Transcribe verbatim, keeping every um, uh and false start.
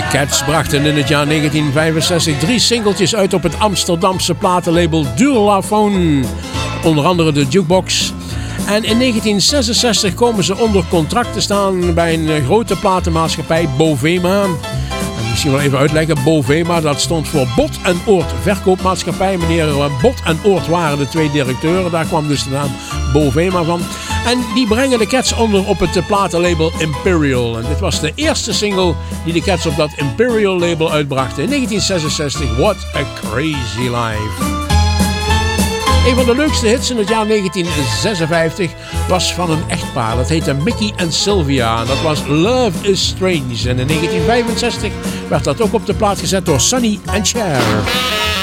Cats brachten in het jaar negentien vijfenzestig drie singeltjes uit op het Amsterdamse platenlabel Durlafone. Onder andere de Jukebox. En in negentien zesenzestig komen ze onder contract te staan bij een grote platenmaatschappij, Bovema. En misschien wel even uitleggen, Bovema, dat stond voor Bot en Oort Verkoopmaatschappij. Meneer Bot en Oort waren de twee directeuren, daar kwam dus de naam Bovema van. En die brengen de Cats onder op het platenlabel Imperial. En dit was de eerste single die de Cats op dat Imperial label uitbrachten in negentien zesenzestig. What a Crazy Life. Een van de leukste hits in het jaar negentien zesenvijftig was van een echtpaar. Dat heette Mickey en Sylvia. En dat was Love is Strange. En in negentien vijfenzestig werd dat ook op de plaat gezet door Sonny and Cher.